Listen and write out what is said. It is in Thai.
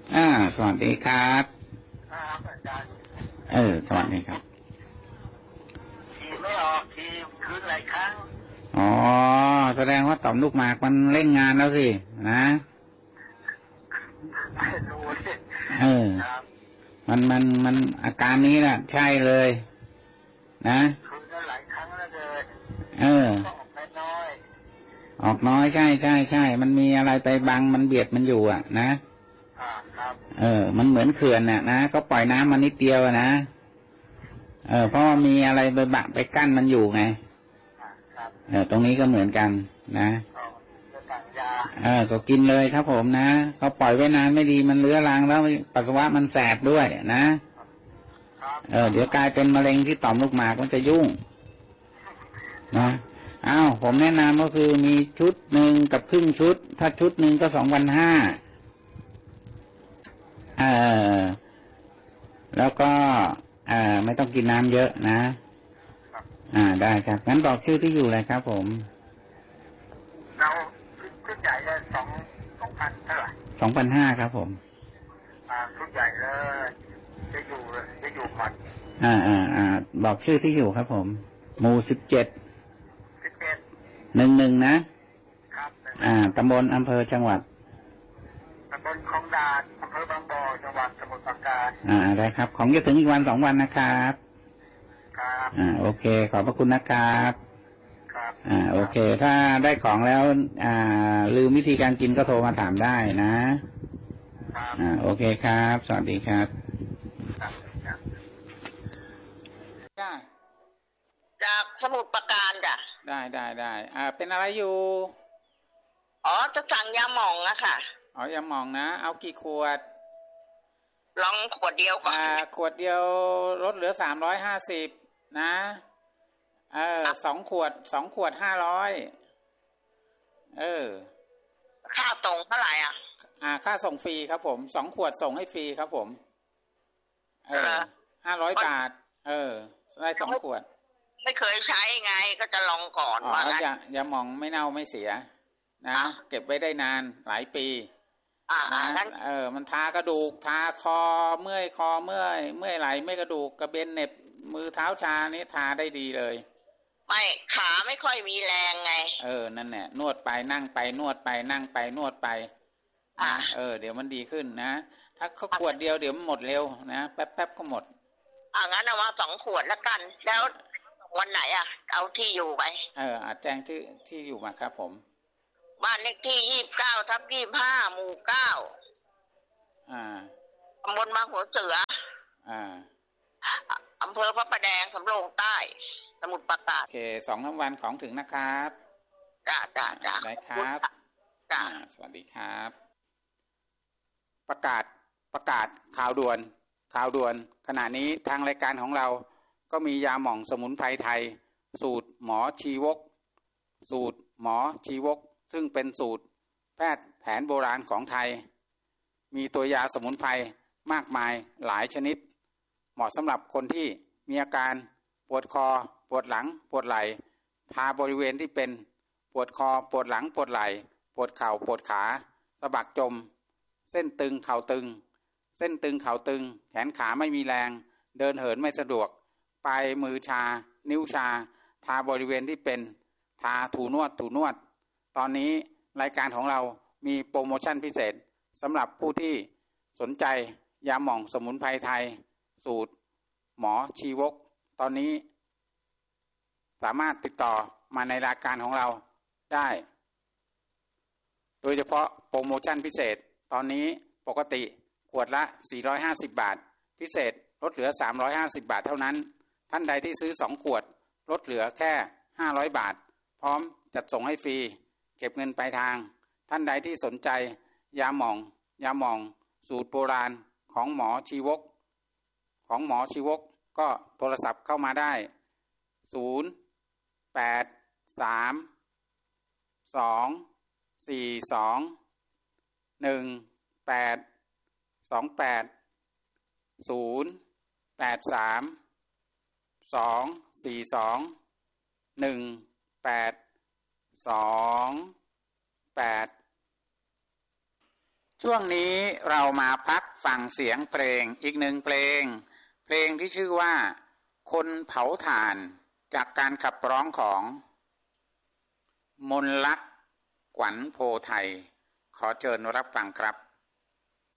อ่าสวัสดีครับครับอาจารย์สวัสดีครับทีไม่ออกทีคืนหลายครั้งอ๋อแสดงว่าต่อมลูกหมากมันเล่นงานแล้วสินะไม่รู้ครับมันอาการนี้แหละใช่เลยนะคืนหลายครั้งแล้วเลยก็ออกไปน้อยออกน้อยใช่มันมีอะไรไปบังมันเบียดมันอยู่อ่ะครับมันเหมือนเขื่อนน่ะนะก็ปล่อยน้ำมานิดเดียวนะเพราะมีอะไรไปบังไปกั้นมันอยู่ไงตรงนี้ก็เหมือนกันนะก็กินเลยครับผมนะเขาปล่อยไว้นานไม่ดีมันเลื้อรังแล้วปัสสาวะมันแสบด้วยนะเดี๋ยวกลายเป็นมะเร็งที่ต่อมลูกหมากมันจะยุ่งนะผมแนะนำก็คือมีชุดหนึ่งกับครึ่งชุดถ้าชุดหนึ่งก็2,500แล้วก็ไม่ต้องกินน้ำเยอะนะได้ครับงั้นบอกชื่อที่อยู่เลยครับผมเราชุดใหญ่เลย2,000เท่าไหร่ 2,500ครับผมชุดใหญ่เลยจะอยู่หมัดบอกชื่อที่อยู่ครับผมหมู่17 11 นะครับตำบลอำเภอจังหวัดตำบลคลองด่านอำเภอบางบ่อจังหวัดสมุทรปราการได้ครับของจะถึงอีกวัน2 วันนะครับครับโอเคขอบพระคุณนะครับครับโอเคถ้าได้ของแล้วลืมวิธีการกินก็โทรมาถามได้นะครับโอเคครับสวัสดีครับจากสมุทรปราการจ้ะได้เป็นอะไรอยู่จะสั่งยาหม่องอะค่ะยาหม่องนะเอากี่ขวดลองขวดเดียวก่อนขวดเดียวลดเหลือ350นะ2 ขวด500 ค่าส่งเท่าไหร่ค่าส่งฟรีครับผม2 ขวดส่งให้ฟรีครับผม500 บาทได้2 ขวดไม่เคยใช้ไงก็จะลองก่อนว่างั้นยาหม่องไม่เน่าไม่เสียนะเก็บไว้ได้นานหลายปีนะมันทากระดูกทาคอเมื่อยคอเมื่อยไหล่ไม่กระดูกกระเบนเหน็บมือเท้าชานี่ทาได้ดีเลยไม่ขาไม่ค่อยมีแรงไงนั่นแหละนวดไปนั่งไปนวดไปนั่งไปนวดไปเดี๋ยวมันดีขึ้นนะถ้าเขาขวดเดียวเดี๋ยวมันหมดเร็วนะแป๊บก็หมดงั้นเอามา2 ขวดแล้วกันแล้ววันไหนเอาที่อยู่ไปแจ้งที่อยู่มาครับผมบ้านเลขที่29/25หมู่9ตำบลบางหัวเสืออำเภอพระประแดงสำโรงใต้สมุทรปราการโอเค2 วันของถึงนะครับจ้าได้ครับจ้าสวัสดีครับประกาศข่าวด่วนขณะนี้ทางรายการของเราก็มียาหม่องสมุนไพรไทยสูตรหมอชีวกซึ่งเป็นสูตรแพทย์แผนโบราณของไทยมีตัวยาสมุนไพรมากมายหลายชนิดเหมาะสำหรับคนที่มีอาการปวดคอปวดหลังปวดไหล่ทาบริเวณที่เป็นปวดคอปวดหลังปวดไหล่ปวดเข่าปวดขาสะบักจมเส้นตึงเข่าตึงแขนขาไม่มีแรงเดินเหินไม่สะดวกปลายมือชานิ้วชาทาบริเวณที่เป็นทาถูนวดตอนนี้รายการของเรามีโปรโมชั่นพิเศษสำหรับผู้ที่สนใจยาหม่องสมุนไพรไทยสูตรหมอชีวกตอนนี้สามารถติดต่อมาในรายการของเราได้โดยเฉพาะโปรโมชั่นพิเศษตอนนี้ปกติขวดละ450 บาทพิเศษลดเหลือ350 บาทเท่านั้นท่านใดที่ซื้อ2 ขวดลดเหลือแค่500 บาทพร้อมจัดส่งให้ฟรีเก็บเงินปลายทางท่านใดที่สนใจยาหม่องสูตรโบราณของหมอชีวกก็โทรศัพท์เข้ามาได้ช่วงนี้เรามาพักฟังเสียงเพลงอีกหนึ่งเพลงที่ชื่อว่าคนเผาถ่านจากการขับร้องของมนลักษณ์ ขวัญโพไทยขอเชิญรับฟังครับ